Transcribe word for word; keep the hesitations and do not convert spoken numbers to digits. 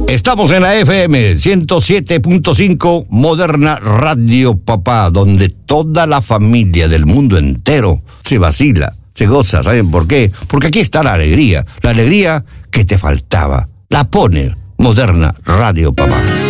Estamos en la F M ciento siete punto cinco, Moderna Radio Papá, donde toda la familia del mundo entero se vacila, se goza. ¿Saben por qué? Porque aquí está la alegría, la alegría que te faltaba. La pone Moderna Radio Papá.